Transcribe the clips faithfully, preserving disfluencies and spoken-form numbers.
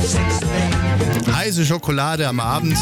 Heiße Schokolade am Abend.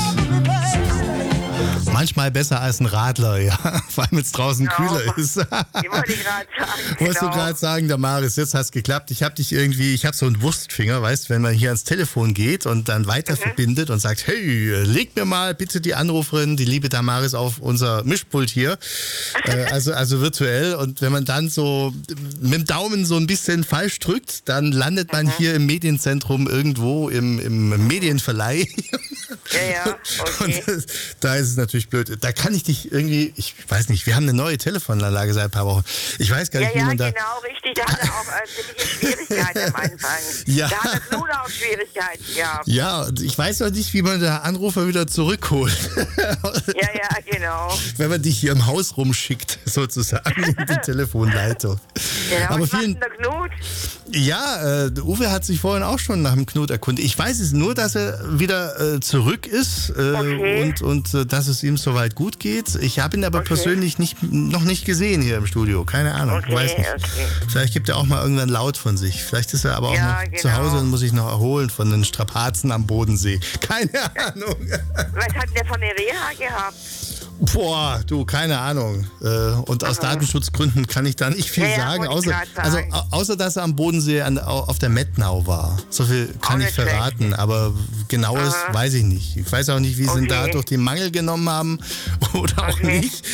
Manchmal besser als ein Radler, ja. Vor allem, wenn es draußen Genau. kühler ist. Ich wollte gerade sagen, Wolltest du genau. gerade sagen, Damaris, jetzt hast geklappt. Ich habe dich irgendwie, ich habe so einen Wurstfinger, weißt, wenn man hier ans Telefon geht und dann weiter Mhm. verbindet und sagt, hey, leg mir mal bitte die Anruferin, die liebe Damaris, auf unser Mischpult hier. äh, also, also virtuell. Und wenn man dann so mit dem Daumen so ein bisschen falsch drückt, dann landet man Mhm. hier im Medienzentrum irgendwo im, im Medienverleih. Ja, ja, okay. Und das, da ist es natürlich blöd. Da kann ich dich irgendwie, ich weiß nicht, wir haben eine neue Telefonanlage seit ein paar Wochen. Ich weiß gar Ja, nicht, wie ja, man da... genau, richtig. Da hat er auch äh, ziemliche Schwierigkeiten am Anfang. Ja. Da hat er nun auch Schwierigkeiten gehabt. Ja, und ich weiß noch nicht, wie man den Anrufer wieder zurückholt. Ja, ja, genau. Wenn man dich hier im Haus rumschickt, sozusagen, in die Telefonleitung. Genau, Aber was macht vielen, denn der Knut? ja, äh, der Uwe hat sich vorhin auch schon nach dem Knut erkundigt. Ich weiß es nur, dass er wieder äh, zurück ist äh, Okay. und, und äh, dass es ihm soweit gut geht. Ich habe ihn aber Okay. persönlich nicht, noch nicht gesehen hier im Studio. Keine Ahnung, Okay, weiß nicht. okay. Vielleicht gibt er auch mal irgendwann laut von sich. Vielleicht ist er aber auch Ja, noch genau. zu Hause und muss sich noch erholen von den Strapazen am Bodensee. Keine Ahnung. Was hat der von der Reha gehabt? Boah, du, keine Ahnung. Äh, Und aus Datenschutzgründen kann ich da nicht viel Ja, ja, sagen, wollte ich außer, grad also, sagen. au- außer dass er am Bodensee an, au- auf der Mettnau war. So viel kann Auch ich nicht verraten, aber genaues Aha. weiß ich nicht. Ich weiß auch nicht, wie sie ihn da Okay. durch die Mangel genommen haben oder auch Okay. nicht.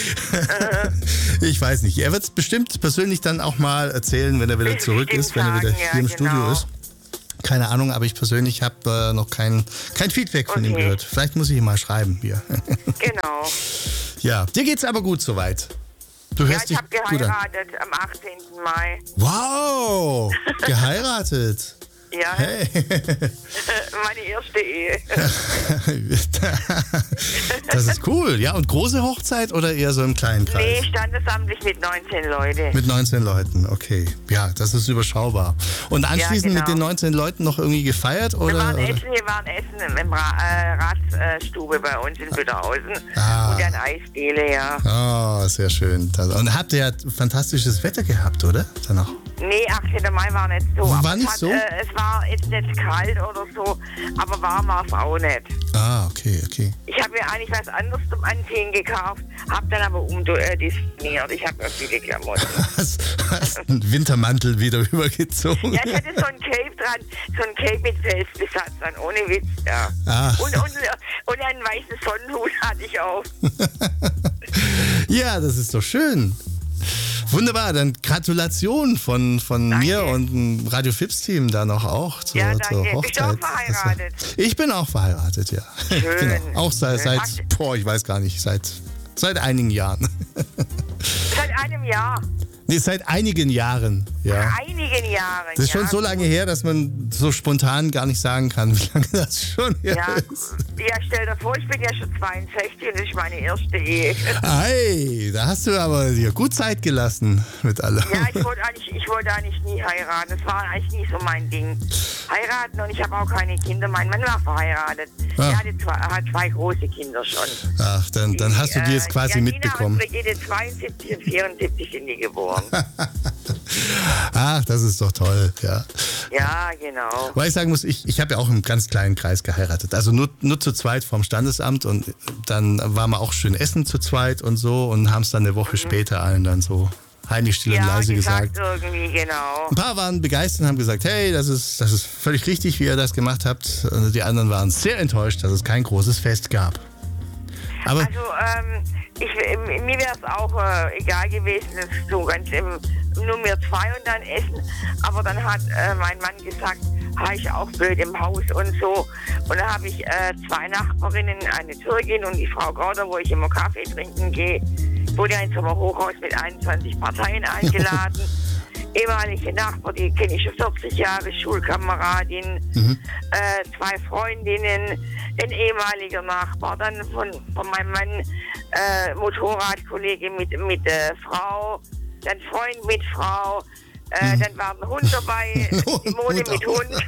Ich weiß nicht. Er wird es bestimmt persönlich dann auch mal erzählen, wenn er wieder Will ich zurück bestimmt ist, wenn er wieder sagen, hier ja, im genau. Studio ist. Keine Ahnung, aber ich persönlich habe äh, noch kein, kein Feedback von ihm Okay. gehört. Vielleicht muss ich ihm mal schreiben hier. Genau. Ja, dir geht's aber gut soweit. Du Ja, hörst ich dich habe gut an. geheiratet am achtzehnten Mai. Wow, geheiratet. Ja, Hey. meine erste Ehe. Das ist cool. Ja, und große Hochzeit oder eher so im kleinen Kreis? Nee, standesamtlich mit neunzehn Leuten. Mit neunzehn Leuten, okay. Ja, das ist überschaubar. Und anschließend genau. mit den neunzehn Leuten noch irgendwie gefeiert? Wir Oder, waren oder? essen, wir waren essen im Ra äh, Ratstube bei uns in Büderhausen. Ah. Und dann Eisdiele, ja. Oh, sehr schön. Das- Und habt ihr ja fantastisches Wetter gehabt, oder? Danach. Nee, achtzehnten Mai war nicht so. War aber nicht es hat, so? Äh, es war jetzt nicht kalt oder so, aber warm war es auch nicht. Ah, okay, okay. Ich habe mir eigentlich was anderes zum Anziehen gekauft, habe dann aber umdisponiert. Ich habe ja viele Klamotten. Hast, hast einen Wintermantel wieder übergezogen? Ja, ich hatte so ein Cape dran, so ein Cape mit Felsbesatz dran, ohne Witz, ja. Ah. Und, und, und einen weißen Sonnenhut hatte ich auch. Ja, das ist doch schön. Wunderbar, dann Gratulation von, von Danke. mir und dem Radio Fips Team da noch auch zur, Ja, zur danke. Hochzeit. Bist du auch verheiratet? Das war- Ich bin auch verheiratet, ja. Schön. Genau. Auch seit, Schön. seit, boah, ich weiß gar nicht, seit, seit einigen Jahren. Seit einem Jahr, Nee, seit einigen Jahren, ja. einigen Jahren. Das ist ja. schon so lange her, dass man so spontan gar nicht sagen kann, wie lange das schon her Ja, ist. ja, stell dir vor, ich bin ja schon zweiundsechzig und das ist meine erste Ehe. Hey, da hast du aber dir gut Zeit gelassen mit allem. Ja, ich wollte eigentlich, ich wollte eigentlich nie heiraten. Das war eigentlich nie so mein Ding. Heiraten und ich habe auch keine Kinder. Mein Mann war verheiratet. Ah. Er hatte zwei, er hat zwei große Kinder schon. Ach, dann, dann hast du die jetzt Äh, quasi ja, mitbekommen. Nina und Brigitte zweiundsiebzig und vierundsiebzig sind die geboren. Ach, das ist doch toll, ja. Ja, genau. Weil ich sagen muss, ich, ich habe ja auch im ganz kleinen Kreis geheiratet. Also nur, nur zu zweit vom Standesamt und dann waren wir auch schön essen zu zweit und so und haben es dann eine Woche später allen dann so heimlich still und Ja, leise gesagt, gesagt. irgendwie, genau. Ein paar waren begeistert und haben gesagt, hey, das ist, das ist völlig richtig, wie ihr das gemacht habt. Und die anderen waren sehr enttäuscht, dass es kein großes Fest gab. Aber Also, ähm, ich, mir wäre es auch äh, egal gewesen, das so ganz im, nur wir zwei und dann essen. Aber dann hat äh, mein Mann gesagt, ha, ich auch blöd im Haus und so. Und da habe ich äh, zwei Nachbarinnen, eine Türkin und die Frau Gauder, wo ich immer Kaffee trinken gehe. Wurde ja ins Sommerhochhaus mit einundzwanzig Parteien eingeladen. Ehemalige Nachbar, die kenne ich schon vierzig Jahre, Schulkameradin, Mhm. äh, zwei Freundinnen, ein ehemaliger Nachbar, dann von, von meinem Mann äh, Motorradkollege mit, mit äh, Frau, dann Freund mit Frau, äh, Mhm. dann war ein Hund dabei, die Mode mit Hund,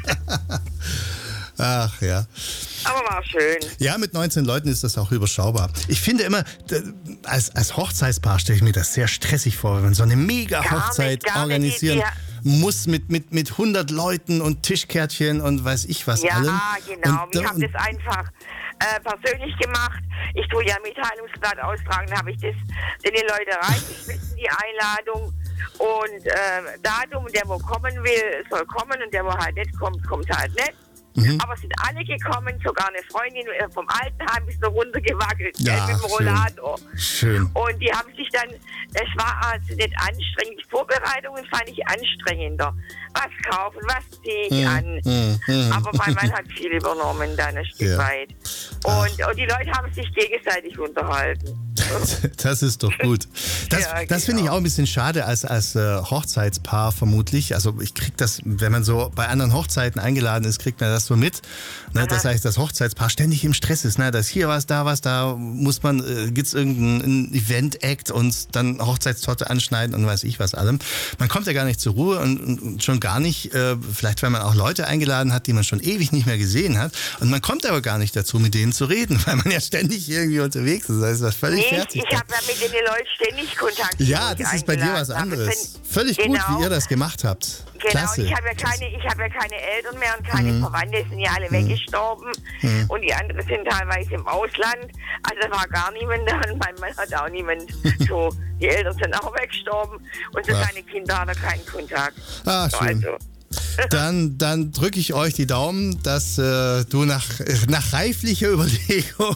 ach ja. aber war schön. Ja, mit neunzehn Leuten ist das auch überschaubar. Ich finde immer, d- als, als Hochzeitspaar stelle ich mir das sehr stressig vor, wenn man so eine Gar Mega-Hochzeit nicht, gar nicht. organisieren Die- die- muss mit, mit, mit hundert Leuten und Tischkärtchen und weiß ich was ja, allem. Ja, genau. Und, ich habe das einfach äh, persönlich gemacht. Ich tue ja Mitteilungsblatt austragen, da habe ich das den Leuten reingeschmissen, die Einladung. Und äh, Datum, der wo kommen will, soll kommen und der wo halt nicht kommt, kommt halt nicht. Mhm. Aber es sind alle gekommen, sogar eine Freundin vom Altenheim ist noch runtergewackelt, ja, mit dem Rollator. Schön. Und die haben sich dann, es war also nicht anstrengend, die Vorbereitungen fand ich anstrengender. Was kaufen, was ziehe ich mhm. an. Mhm. Aber mein Mann hat viel übernommen dann ein Stück ja. weit. Und, und die Leute haben sich gegenseitig unterhalten. Das ist doch gut. Das, ja, das finde ich auch ein bisschen schade als, als äh, Hochzeitspaar vermutlich. Also ich kriege das, wenn man so bei anderen Hochzeiten eingeladen ist, kriegt man das so mit. Ne? Das heißt, das Hochzeitspaar ständig im Stress ist. Ne? Da ist hier was, da was, da muss man, äh, gibt es irgendein Event-Act und dann Hochzeitstorte anschneiden und weiß ich was allem. Man kommt ja gar nicht zur Ruhe und, und schon gar nicht, äh, vielleicht wenn man auch Leute eingeladen hat, die man schon ewig nicht mehr gesehen hat. Und man kommt aber gar nicht dazu, mit denen zu reden, weil man ja ständig irgendwie unterwegs ist. Das ist was völlig nee, fertig. Ich habe ja mit den Leuten ständig Kontakt. Ja, das ist bei dir was anderes. Völlig genau. gut, wie ihr das gemacht habt. Genau, Klasse. und ich habe ja keine, ich habe ja keine Eltern mehr und keine mhm. Verwandte, sind ja alle mhm. weggestorben. Mhm. Und die anderen sind teilweise im Ausland. Also da war gar niemand da und mein Mann hat auch niemand. So, die Eltern sind auch weggestorben und zu seinen Kindern hat er keinen Kontakt. Ah, schön. Also. Dann, dann drücke ich euch die Daumen, dass äh, du nach, nach reiflicher Überlegung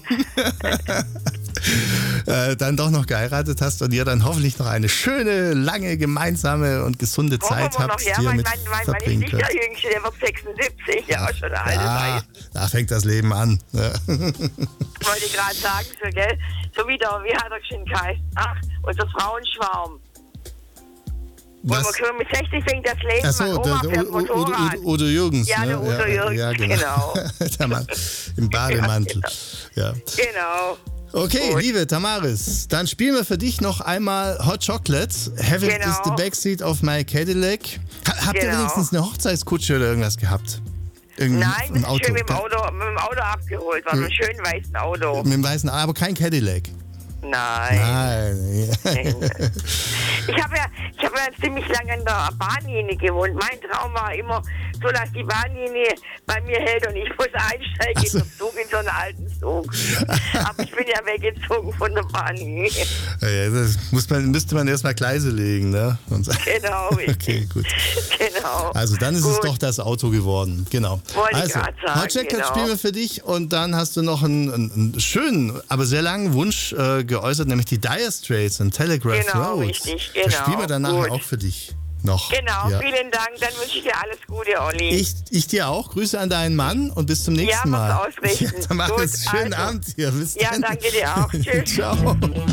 äh, dann doch noch geheiratet hast und ihr dann hoffentlich noch eine schöne, lange, gemeinsame und gesunde Wollen Zeit wir habt, noch, ja, die ihr mein, mit mein, mein, verbringen mein ist könnt. nicht der Jüngste, der wird sechsundsiebzig, ja, schon eine alte Ja, Zeit. da fängt das Leben an. Ja. Ich wollte gerade sagen, so, gell, so wieder, wie hat er schon geheißen? Ach, unser Frauenschwarm. Was? Mit sechzig fängt das Leben Ach so, an. Oma fährt Motorrad. Udo, Udo Jürgens. Ja, der ne? Udo Jürgens, ja, genau. genau. Der Mann im Bademantel. Ja, genau. Okay, Gut. liebe Tamaris, dann spielen wir für dich noch einmal Hot Chocolate. Heaven genau. is the backseat of my Cadillac. Ha- habt genau. ihr wenigstens eine Hochzeitskutsche oder irgendwas gehabt? Irgend Nein, ein das Auto. ist schön mit dem Auto, mit dem Auto abgeholt, war mit einem schönen weißen Auto. Mit dem weißen, aber kein Cadillac. Nein. Nein. Ich habe ja, ich habe ja ziemlich lange an der Bahnlinie gewohnt. Mein Traum war immer, so dass die Bahnlinie bei mir hält und ich muss einsteigen in den Zug, in so einen alten Zug. Aber ich bin ja weggezogen von der Bahnlinie. Ja, das muss man, müsste man erstmal Gleise legen, ne? Und genau, richtig. Okay, gut. Genau. Also dann ist gut. es doch das Auto geworden, genau. Wollte also, ich gerade sagen, Hot Chocolate genau. spielen wir für dich und dann hast du noch einen, einen, einen schönen, aber sehr langen Wunsch äh, geäußert, nämlich die Dire Straits und Telegraph genau, Road. Richtig, genau. Das spielen wir dann nachher gut. auch für dich noch. Genau, ja. vielen Dank. Dann wünsche ich dir alles Gute, Olli. Ich, ich dir auch. Grüße an deinen Mann und bis zum nächsten ja, Mal. Ja, ausrichten. Ja, dann mach Gut, es. Schönen also. Abend hier. Bis ja, dann. danke dir auch. Tschüss. Ciao.